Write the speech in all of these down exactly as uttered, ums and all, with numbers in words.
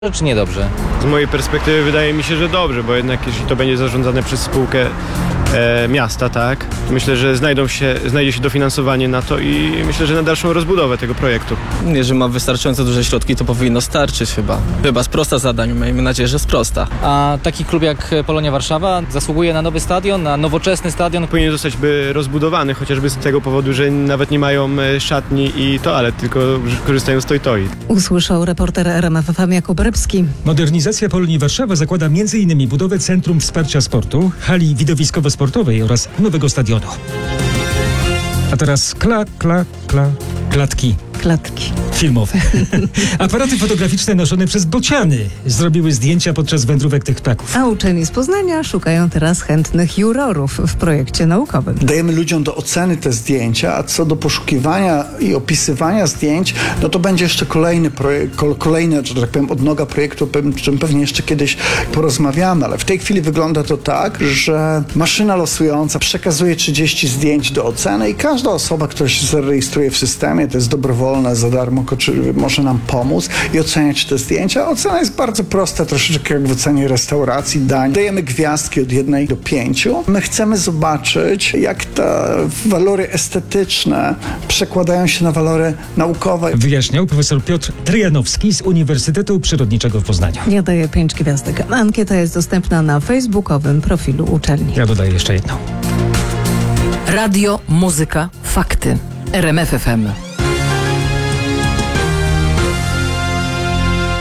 czy niedobrze? Z mojej perspektywy wydaje mi się, że dobrze, bo jednak jeśli to będzie zarządzane przez spółkę e, miasta, tak, myślę, że znajdą się, znajdzie się dofinansowanie na to i myślę, że na dalszą rozbudowę tego projektu. Jeżeli ma wystarczająco duże środki, to powinno starczyć chyba. Chyba sprosta zadań, miejmy nadzieję, że sprosta. A taki klub jak Polonia Warszawa zasługuje na nowy stadion, na nowoczesny stadion? Powinien zostać by rozbudowany, chociażby z tego powodu, że nawet nie mają e, szatni i toalet, tylko korzystają z toj-toi. Usłyszał reporter R M F F M Jakub Rybski. Modernizacja Polonii Warszawa zakłada między innymi budowę Centrum Wsparcia Sportu, hali widowiskowo-sportowej oraz nowego stadionu. A teraz kla, kla, kla, klatki Klatki. filmowe. Aparaty fotograficzne noszone przez bociany zrobiły zdjęcia podczas wędrówek tych ptaków. A uczeni z Poznania szukają teraz chętnych jurorów w projekcie naukowym. Dajemy ludziom do oceny te zdjęcia, a co do poszukiwania i opisywania zdjęć, no to będzie jeszcze kolejny projekt, kolejny, że tak powiem, odnoga projektu, o czym pewnie jeszcze kiedyś porozmawiamy, ale w tej chwili wygląda to tak, że maszyna losująca przekazuje trzydzieści zdjęć do oceny i każda osoba, która się zarejestruje w systemie, to jest dobrowolna, za darmo, czy może nam pomóc i oceniać te zdjęcia. Ocena jest bardzo prosta, troszeczkę jak w ocenie restauracji, dań. Dajemy gwiazdki od jednej do pięciu. My chcemy zobaczyć, jak te walory estetyczne przekładają się na walory naukowe. Wyjaśniał profesor Piotr Tryjanowski z Uniwersytetu Przyrodniczego w Poznaniu. Ja daję pięć gwiazdek. Ankieta jest dostępna na facebookowym profilu uczelni. Ja dodaję jeszcze jedną. Radio, muzyka, fakty. R M F F M.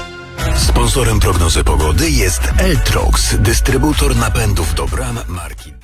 Sponsorem prognozy pogody jest Eltrox, dystrybutor napędów do bram marki